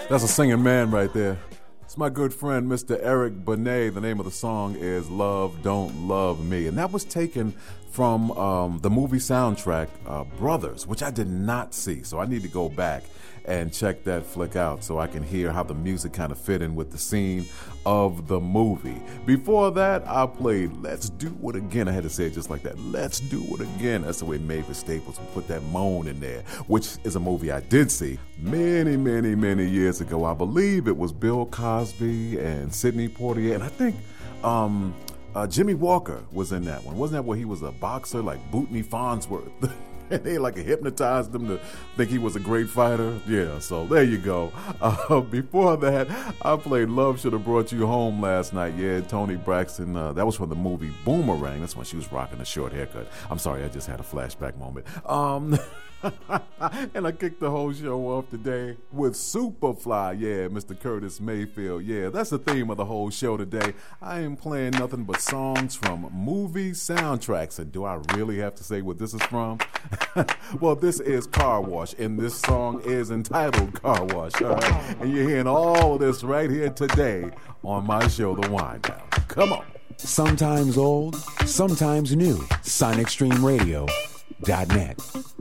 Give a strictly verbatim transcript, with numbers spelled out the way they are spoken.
That's a singing man right there. It's my good friend, Mister Eric Benet. The name of the song is Love Don't Love Me. And that was taken from um, the movie soundtrack, uh, Brothers, which I did not see. So I need to go back and check that flick out so I can hear how the music kind of fit in with the scene of the movie. Before that, I played Let's Do It Again. I had to say it just like that. Let's Do It Again. That's the way Mavis Staples would put that moan in there, which is a movie I did see many, many, many years ago. I believe it was Bill Cosby and Sidney Poitier, and I think um, uh, Jimmy Walker was in that one. Wasn't that where he was a boxer, like Bootney Farnsworth? And they like hypnotized him to think he was a great fighter. Yeah, so there you go. Uh, before that, I played Love Should Have Brought You Home last night. Yeah, Toni Braxton. Uh, that was from the movie Boomerang. That's when she was rocking a short haircut. I'm sorry, I just had a flashback moment. Um... And I kicked the whole show off today with Superfly. Yeah, Mister Curtis Mayfield. Yeah, that's the theme of the whole show today. I am playing nothing but songs from movie soundtracks. And do I really have to say what this is from? Well, this is Car Wash, and this song is entitled Car Wash. All right? And you're hearing all of this right here today on my show, The Wind Down. Come on. Sometimes old, sometimes new. Sonic Stream Radio dot net.